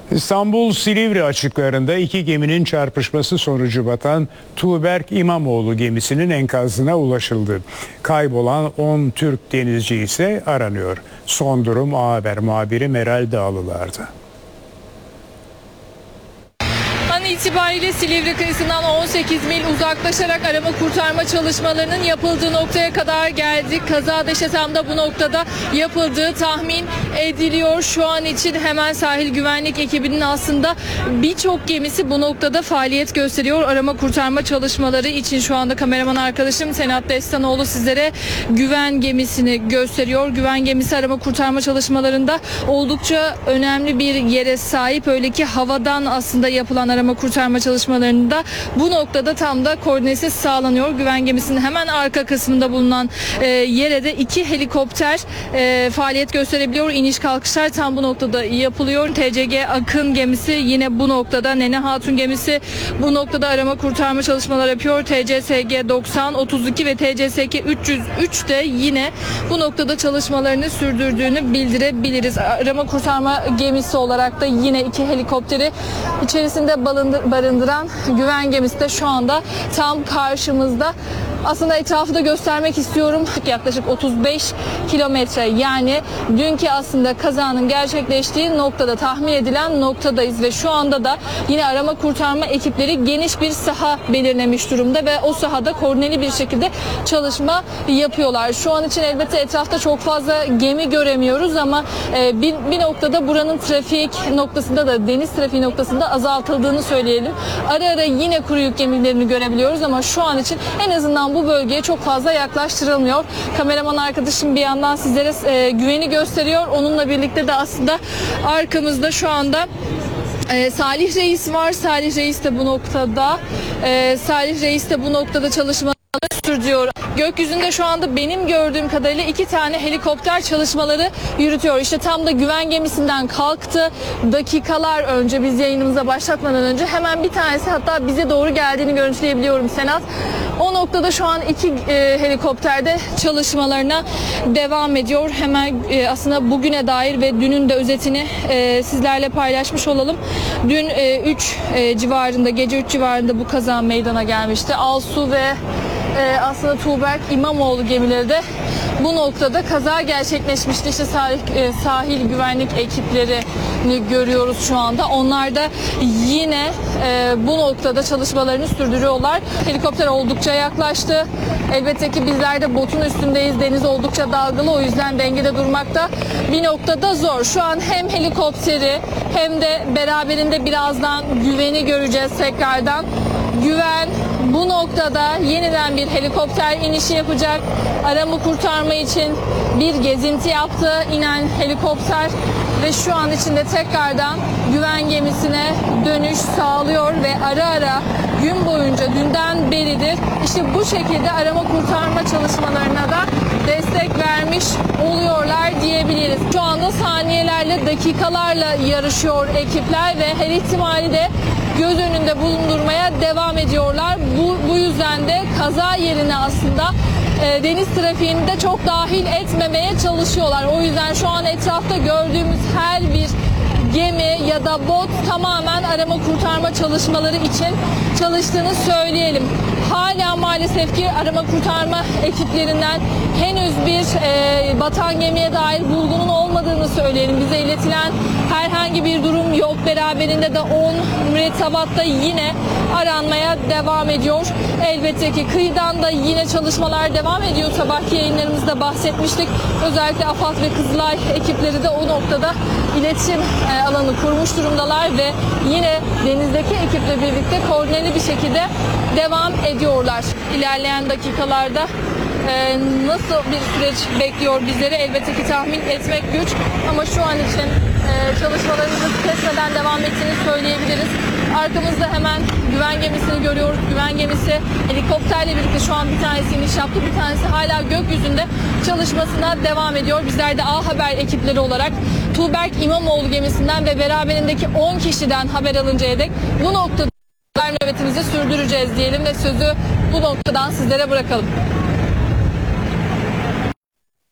İstanbul Silivri açıklarında iki geminin çarpışması sonucu batan Tuğberk İmamoğlu gemisinin enkazına ulaşıldı. Kaybolan 10 Türk denizci ise aranıyor. Son durum A Haber muhabiri Meral Dağlılar'da. An itibariyle Silivri kıyısından 18 mil uzaklaşarak arama kurtarma çalışmalarının yapıldığı noktaya kadar geldik. Kaza da tam da bu noktada yapıldığı tahmin ediliyor. Şu an için hemen sahil güvenlik ekibinin aslında birçok gemisi bu noktada faaliyet gösteriyor. Arama kurtarma çalışmaları için şu anda kameraman arkadaşım Senat Destanoğlu sizlere güven gemisini gösteriyor. Güven gemisi arama kurtarma çalışmalarında oldukça önemli bir yere sahip. Öyle ki havadan aslında yapılan arama kurtarma çalışmalarında bu noktada tam da koordinesi sağlanıyor. Güven gemisinin hemen arka kısmında bulunan yere de iki helikopter faaliyet gösterebiliyor. İniş kalkışlar tam bu noktada yapılıyor. TCG Akın gemisi yine bu noktada, Nene Hatun gemisi bu noktada arama kurtarma çalışmaları yapıyor. TCSG 90, 32 ve TCSG 303 de yine bu noktada çalışmalarını sürdürdüğünü bildirebiliriz. Arama kurtarma gemisi olarak da yine iki helikopteri içerisinde barındıran güven gemisi de şu anda tam karşımızda. Aslında etrafı da göstermek istiyorum. Yaklaşık 35 kilometre, yani dünkü aslında kazanın gerçekleştiği noktada, tahmin edilen noktadayız ve şu anda da yine arama kurtarma ekipleri geniş bir saha belirlemiş durumda ve o sahada koordineli bir şekilde çalışma yapıyorlar. Şu an için elbette etrafta çok fazla gemi göremiyoruz ama bir noktada buranın trafik noktasında da, deniz trafiği noktasında azaltıldığını söyleyelim. Ara ara yine kuru yük gemilerini görebiliyoruz ama şu an için en azından bu bölgeye çok fazla yaklaştırılmıyor. Kameraman arkadaşım bir yandan sizlere güveni gösteriyor. Onunla birlikte de aslında arkamızda şu anda Salih Reis var. Salih Reis de bu noktada. Salih Reis de bu noktada çalışmalarını sürdürüyor. Gökyüzünde şu anda benim gördüğüm kadarıyla iki tane helikopter çalışmaları yürütüyor. İşte tam da güven gemisinden kalktı. Dakikalar önce, biz yayınımıza başlatmadan önce hemen bir tanesi hatta bize doğru geldiğini görüntüleyebiliyorum Senat. O noktada şu an iki helikopterde çalışmalarına devam ediyor. Hemen aslında bugüne dair ve dünün de özetini sizlerle paylaşmış olalım. Dün 3 civarında, gece 3 civarında bu kaza meydana gelmişti. Alsu ve aslında Tuğberk İmamoğlu gemileri de bu noktada kaza gerçekleşmişti. İşte sahil güvenlik ekiplerini görüyoruz şu anda. Onlar da yine bu noktada çalışmalarını sürdürüyorlar. Helikopter oldukça yaklaştı. Elbette ki bizler de botun üstündeyiz. Deniz oldukça dalgalı, o yüzden dengede durmakta bir noktada zor. Şu an hem helikopteri hem de beraberinde birazdan güveni göreceğiz tekrardan. Güven bu noktada yeniden bir helikopter inişi yapacak. Arama kurtarma için bir gezinti yaptı inen helikopter ve şu an içinde tekrardan güven gemisine dönüş sağlıyor ve ara ara gün boyunca, dünden beridir işte bu şekilde arama kurtarma çalışmalarına da destek vermiş oluyorlar diyebiliriz. Şu anda saniyelerle, dakikalarla yarışıyor ekipler ve her ihtimali de göz önünde bulundurmaya devam ediyorlar. Bu yüzden de kaza yerine aslında deniz trafiğini de çok dahil etmemeye çalışıyorlar. O yüzden şu an etrafta gördüğümüz her bir gemi ya da bot tamamen arama kurtarma çalışmaları için çalıştığını söyleyelim. Hala maalesef ki arama kurtarma ekiplerinden henüz bir batan gemiye dair bulgunun olmadığını söyleyelim. Bize iletilen herhangi bir durum yok. Beraberinde de 10 mürettebatta yine aranmaya devam ediyor. Elbette ki kıyıdan da yine çalışmalar devam ediyor. Sabahki yayınlarımızda bahsetmiştik. Özellikle AFAD ve Kızılay ekipleri de o noktada iletişim alanı kurmuş durumdalar ve yine denizdeki ekiple birlikte koordineli bir şekilde devam ediyorlar. İlerleyen dakikalarda nasıl bir süreç bekliyor bizleri elbette ki tahmin etmek güç ama şu an için çalışmalarımızı kesmeden devam ettiğini söyleyebiliriz. Arkamızda hemen güven gemisini görüyoruz. Güven gemisi helikopterle birlikte şu an bir tanesi iniş yaptı, bir tanesi hala gökyüzünde çalışmasına devam ediyor. Bizler de A Haber ekipleri olarak Tuğberk İmamoğlu gemisinden ve beraberindeki 10 kişiden haber alıncaya dek bu noktada nöbetimizi sürdüreceğiz diyelim ve sözü bu noktadan sizlere bırakalım.